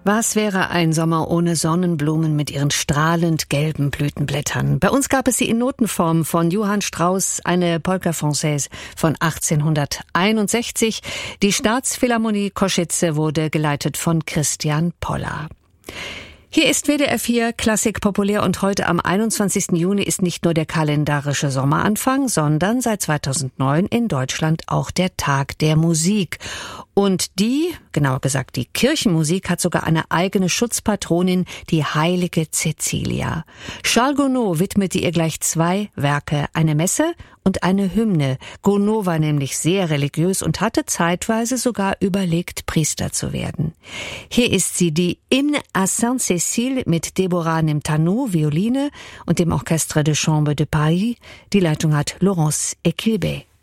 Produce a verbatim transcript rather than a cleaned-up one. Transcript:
Was wäre ein Sommer ohne Sonnenblumen mit ihren strahlend gelben Blütenblättern? Bei uns gab es sie in Notenform von Johann Strauss, eine Polka Française von achtzehnhunderteinundsechzig. Die Staatsphilharmonie Košice wurde geleitet von Christian Poller. Hier ist W D R vier Klassik populär und heute am einundzwanzigsten Juni ist nicht nur der kalendarische Sommeranfang, sondern seit zweitausendneun in Deutschland auch der Tag der Musik. Und die, genauer gesagt die Kirchenmusik, hat sogar eine eigene Schutzpatronin, die heilige Cäcilia. Charles Gounod widmete ihr gleich zwei Werke, eine Messe und eine Hymne. Gounod war nämlich sehr religiös und hatte zeitweise sogar überlegt, Priester zu werden. Hier ist sie, die Hymne à Sainte-Cécile mit Deborah Nemtanou, Violine und dem Orchestre de Chambre de Paris. Die Leitung hat Laurence Equilbet.